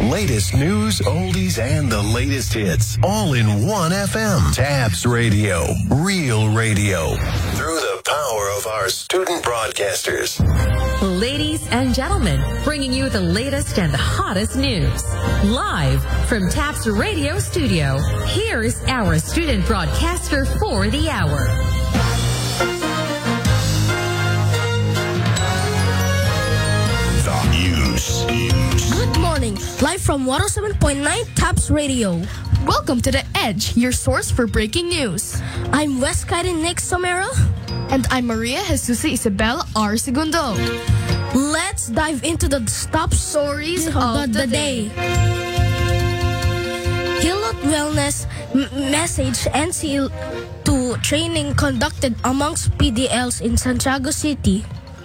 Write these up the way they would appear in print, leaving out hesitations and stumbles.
Latest news, oldies, and the latest hits. All in one FM. Tabs Radio. Real radio. Through the power of our student broadcasters. Ladies and gentlemen, bringing you the latest and the hottest news. Live from Tabs Radio Studio, here's our student broadcaster for the hour. Good morning, live from 107.9 Tabs Radio. Welcome to The Edge, your source for breaking news. I'm West Karin Nick Somera. And I'm Maria Jesus Isabel R. Segundo. Let's dive into the top stories of the day. Hilot Wellness message NC to training conducted amongst PDLs in Santiago City.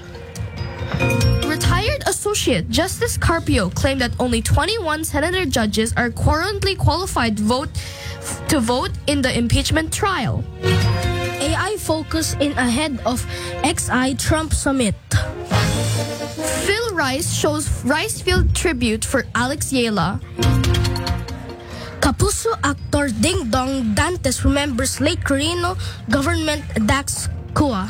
Retired Associate Justice Carpio claimed that only 21 senator judges are currently qualified to vote in the impeachment trial. AI focus in ahead of XI Trump summit. Phil Rice shows Rice Field tribute for Alex Yela. Kapuso actor Ding Dong Dantes remembers late Quirino government Dax Kua.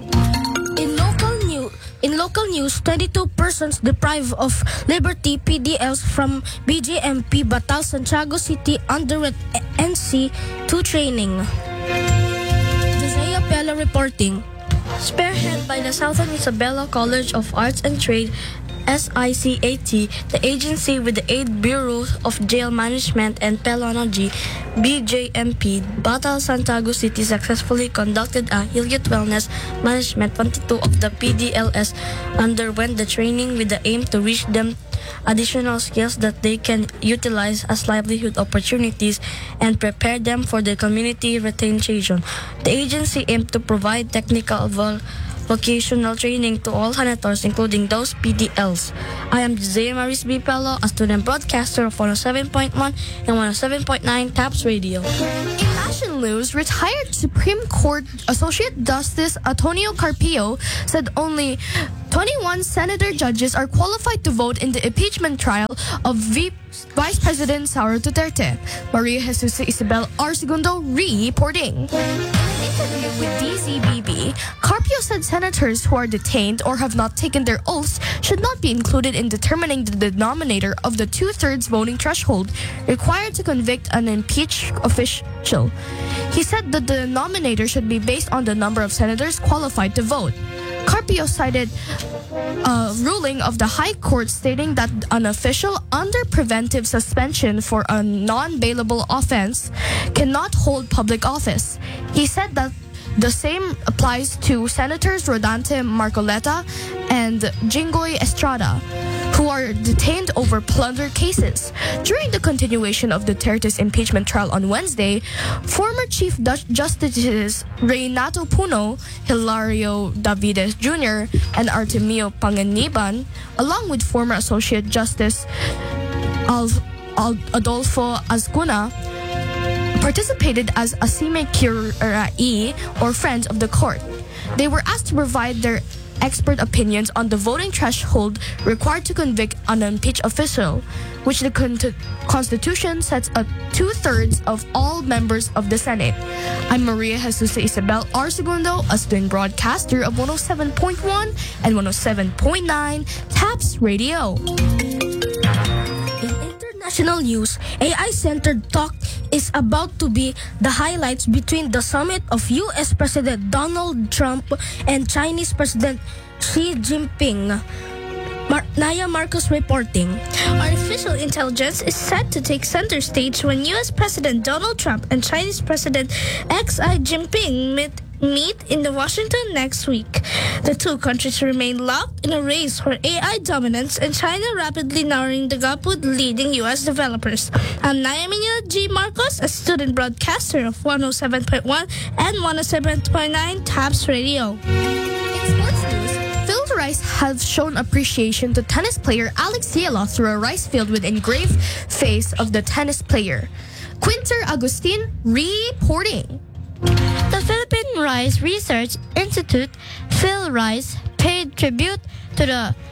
In local news, 22 persons deprived of liberty PDLs from BJMP Batal Santiago City underwent NC2 training. Josiah Pella reporting. Spearheaded by the Southern Isabela College of Arts and Trade, SICAT, the agency with the Aid Bureau of Jail Management and Pelonology, BJMP, Batal Santiago City successfully conducted a Hilliot Wellness Management 22 of the PDLS underwent the training with the aim to reach them additional skills that they can utilize as livelihood opportunities and prepare them for the community retention. The agency aimed to provide technical vocational training to all senators, including those PDLs. I am Jose Maris B. Pello, a student broadcaster of 107.1 and 107.9 Tabs Radio. In national news, retired Supreme Court Associate Justice Antonio Carpio said only 21 senator judges are qualified to vote in the impeachment trial of Vice President Sara Duterte. Maria Jesus Isabel R. Segundo reporting. In an interview with DZBB, Carpio said senators who are detained or have not taken their oaths should not be included in determining the denominator of the two-thirds voting threshold required to convict an impeached official. He said the denominator should be based on the number of senators qualified to vote. Carpio cited a ruling of the High Court stating that an official under preventive suspension for a non-bailable offense cannot hold public office. He said that the same applies to Senators Rodante Marcoleta and Jingoy Estrada, who are detained over plunder cases. During the continuation of Duterte's impeachment trial on Wednesday, former Chief Justices Reynato Puno, Hilario Davides Jr., and Artemio Panganiban, along with former Associate Justice Adolfo Azcuna, participated as asime curiae, or friends of the court. They were asked to provide their expert opinions on the voting threshold required to convict an impeached official, which the Constitution sets at two-thirds of all members of the Senate. I'm Maria Jesus Isabel R. Segundo, a student broadcaster of 107.1 and 107.9 Tabs Radio. International news, AI-centered talk is about to be the highlights between the summit of U.S. President Donald Trump and Chinese President Xi Jinping. Naya Marcos reporting. Artificial intelligence is set to take center stage when U.S. President Donald Trump and Chinese President Xi Jinping meet in Washington next week. The two countries remain locked in a race for AI dominance, and China rapidly narrowing the gap with leading U.S. developers. I'm Nayamina G. Marcos, a student broadcaster of 107.1 and 107.9 Tabs Radio. In sports news, Phil Rice has shown appreciation to tennis player Alex Yela through a rice field with engraved face of the tennis player. Quinter Agustin reporting. The Philippine Rice Research Institute, Phil Rice, paid tribute to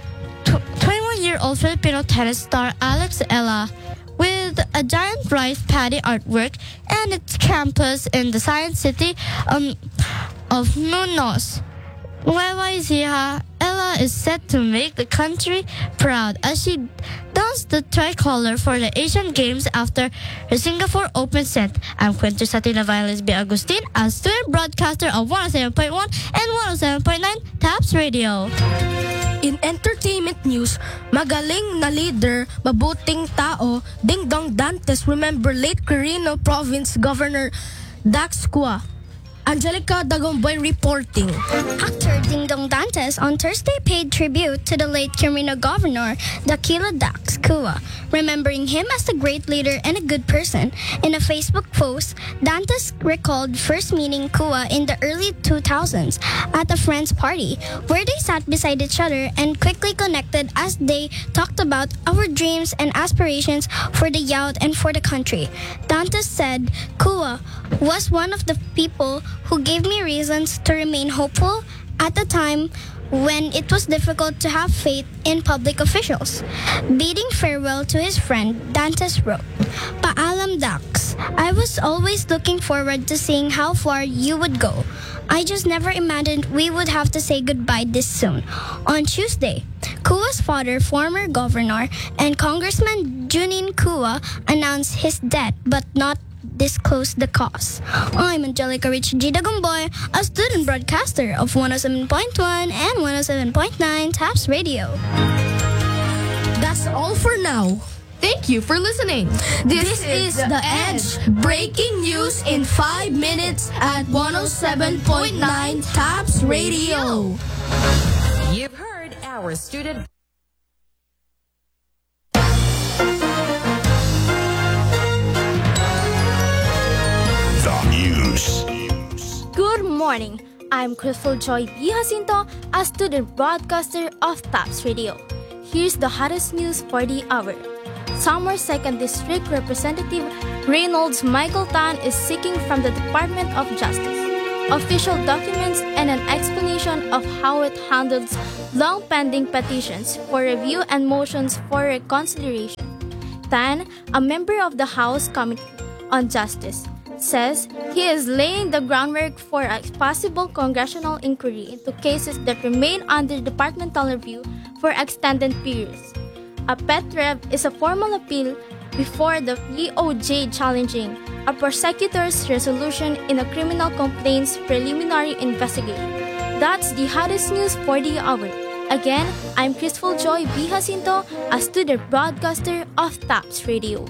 21-year-old Filipino tennis star Alex Ella with a giant rice paddy artwork and its campus in the Science City of Muñoz. YYZ, Ella is set to make the country proud as she dons the tricolor for the Asian Games after her Singapore Open set. I'm Quinter Satina Violet B. Agustin, a student broadcaster of 107.1 and 107.9 TAPS Radio. In entertainment news, magaling na leader, mabuting tao, Ding Dong Dantes remember late Quirino Province Governor Dax Cua. Angelica Dagomboy reporting. Actor Ding Dong Dantes on Thursday paid tribute to the late Quirino Governor Daquila Dax Cua, remembering him as a great leader and a good person. In a Facebook post, Dantes recalled first meeting Cua in the early 2000s at a friend's party, where they sat beside each other and quickly connected as they talked about our dreams and aspirations for the youth and for the country. Dantes said, Cua was one of the people who gave me reasons to remain hopeful at a time when it was difficult to have faith in public officials. Bidding farewell to his friend, Dantes wrote, Paalam Dax, I was always looking forward to seeing how far you would go. I just never imagined we would have to say goodbye this soon. On Tuesday, Cua's father, former governor, and Congressman Junin Cua announced his death but not disclose the cause. I'm Angelica Rich G. Dagomboy, a student broadcaster of 107.1 and 107.9 TAPS Radio. That's all for now. Thank you for listening. This is The Edge, breaking news in 5 minutes at 107.9 TAPS Radio. You've heard our student... Good morning. I'm Crystal Joy B. Jacinto, a student broadcaster of TAPS Radio. Here's the hottest news for the hour. Samar 2nd District Representative Reynolds Michael Tan is seeking from the Department of Justice official documents and an explanation of how it handles long-pending petitions for review and motions for reconsideration. Tan, a member of the House Committee on Justice, says he is laying the groundwork for a possible congressional inquiry into cases that remain under departmental review for extended periods. A pet rev is a formal appeal before the DOJ challenging a prosecutor's resolution in a criminal complaints preliminary investigation. That's the hottest news for the hour. Again, I'm Crystal Joy B. Jacinto, a student broadcaster of TAPS Radio.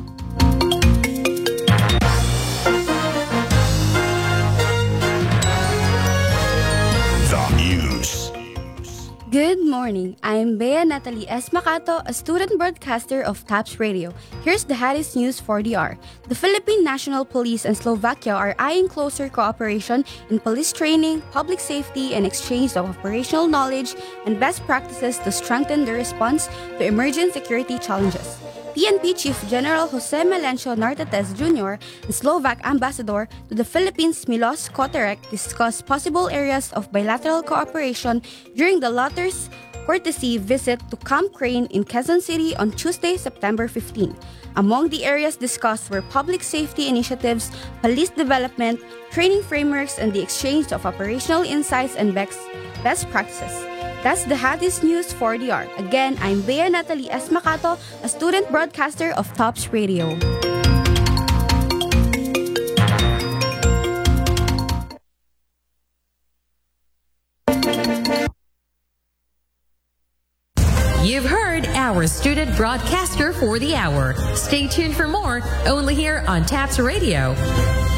Good morning. I'm Bea Natalie S. Macato, a student broadcaster of TAPS Radio. Here's the hottest news for the hour. The Philippine National Police and Slovakia are eyeing closer cooperation in police training, public safety, and exchange of operational knowledge and best practices to strengthen the response to emerging security challenges. PNP Chief General Jose Melencio Nartates Jr. and Slovak Ambassador to the Philippines Milos Koterek discussed possible areas of bilateral cooperation during the latter's courtesy visit to Camp Crane in Quezon City on Tuesday, September 15. Among the areas discussed were public safety initiatives, police development, training frameworks, and the exchange of operational insights and best practices. That's the hottest news for the hour. Again, I'm Bea Natalie S. Macato, a student broadcaster of TAPS Radio. You've heard our student broadcaster for the hour. Stay tuned for more, only here on TAPS Radio.